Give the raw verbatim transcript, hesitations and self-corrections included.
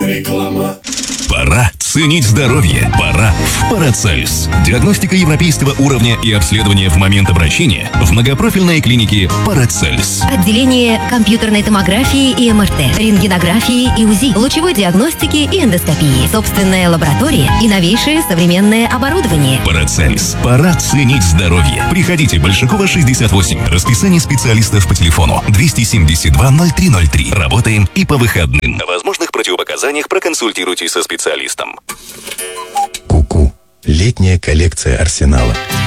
Реклама. Пора ценить здоровье. Пора в Парацельс. Диагностика европейского уровня и обследование в момент обращения в многопрофильной клинике Парацельс. Отделение компьютерной томографии и эм эр тэ, рентгенографии и УЗИ, лучевой диагностики и эндоскопии, собственная лаборатория и новейшее современное оборудование. Парацельс. Пора ценить здоровье. Приходите, Большакова, шестьдесят восемь. Расписание специалистов по телефону двести семьдесят два ноль три ноль три. Работаем и по выходным. О возможных противопоказаниях проконсультируйтесь со специалистом. Ку-ку. Летняя коллекция Арсенала.